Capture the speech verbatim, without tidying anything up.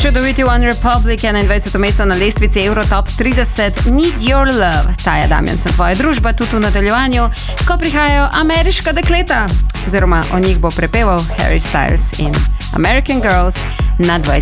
Čudoviti One Republic, enaindvajseto mesto na lestvici Eurotop trideset, Need Your Love. Taja Damjan sem tvoja družba, tudi v nadaljevanju, ko prihajajo ameriška dekleta, oziroma o njih bo prepeval Harry Styles in American Girls na dvajsetem